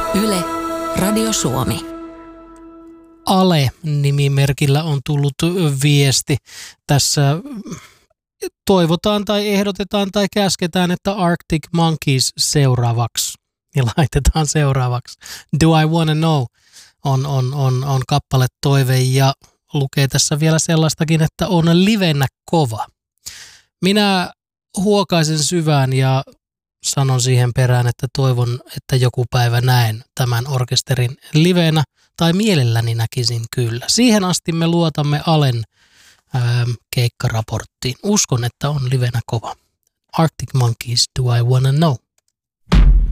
Yle, Radio Suomi. Ale-nimimerkillä on tullut viesti. Tässä toivotaan tai ehdotetaan tai käsketään, että Arctic Monkeys seuraavaksi. Ja laitetaan seuraavaksi. Do I Wanna Know on kappale toive ja lukee tässä vielä sellaistakin, että on livenä kova. Minä huokaisen syvään ja sanon siihen perään, että toivon, että joku päivä näen tämän orkesterin livenä tai mielelläni näkisin kyllä. Siihen asti me luotamme Alen keikkaraporttiin. Uskon, että on livenä kova. Arctic Monkeys, Do I Wanna Know?